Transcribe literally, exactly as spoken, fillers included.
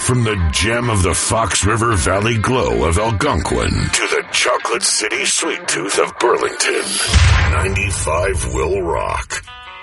From the gem of the Fox River Valley glow of Algonquin to the Chocolate City Sweet Tooth of Burlington, ninety-five will rock.